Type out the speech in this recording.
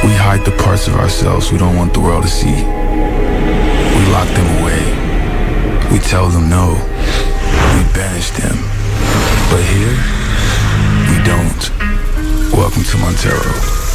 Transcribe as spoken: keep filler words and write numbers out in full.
We hide the parts of ourselves we don't want the world to see. We lock them away. We tell them no. We banish them. But here, we don't. Welcome to Montero.